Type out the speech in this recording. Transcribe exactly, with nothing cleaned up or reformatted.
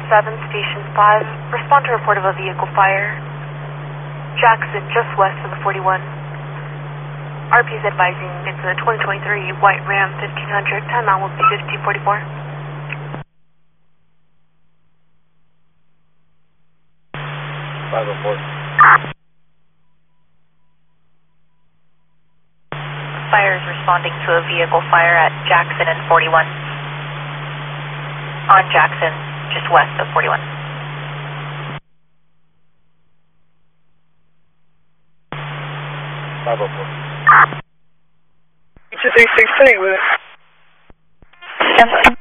seven, Station five. Respond to report of a vehicle fire. Jackson, just west of the forty-one. R P is advising it's a twenty twenty-three white Ram fifteen hundred. Timeout will be fifteen forty-four. five oh four. Fire is responding to a vehicle fire at Jackson and forty-one. On Jackson, just west of forty-one. five oh four. two three six, twenty with it.